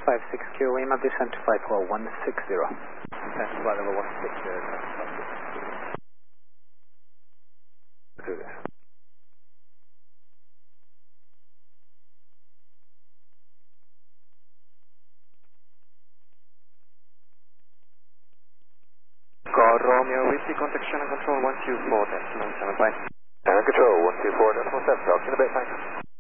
56Q, Lima, descent to flight level 160. Descent to flight level 160. Do this. Call Romeo, Whiskey, contact channel control 124.7, bye. Channel control 124.7, talk to you in a bit, thanks.